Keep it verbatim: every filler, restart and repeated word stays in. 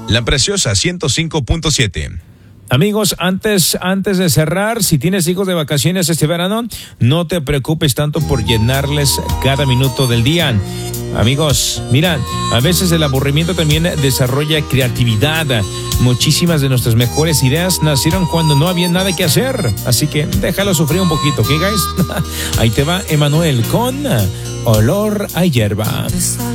La Preciosa ciento cinco punto siete. Amigos, antes, antes de cerrar, si tienes hijos de vacaciones este verano, no te preocupes tanto por llenarles cada minuto del día. Amigos, mira, a veces el aburrimiento también desarrolla creatividad. Muchísimas de nuestras mejores ideas nacieron cuando no había nada que hacer. Así que déjalo sufrir un poquito, ¿ok, guys? Ahí te va Emanuel con Olor a Hierba.